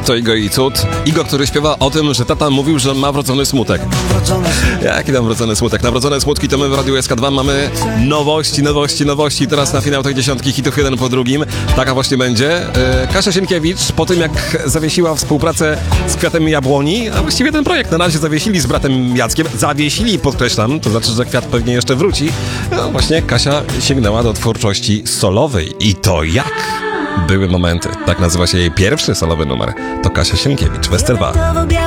To Igo i Cud. Igo, który śpiewa o tym, że tata mówił, że ma wrodzony smutek. Jaki tam wrodzony smutek? Na wrodzone smutki to my w Radiu SK2 mamy nowości. Teraz na finał tej dziesiątki hitów jeden po drugim. Taka właśnie będzie. Kasia Sienkiewicz po tym, jak zawiesiła współpracę z Kwiatem Jabłoni, a właściwie ten projekt na razie zawiesili z bratem Jackiem. Zawiesili, podkreślam, to znaczy, że Kwiat pewnie jeszcze wróci. No właśnie Kasia sięgnęła do twórczości solowej. I to jak? Były momenty. Tak nazywa się jej pierwszy solowy numer. To Kasia Sienkiewicz, Westerwald.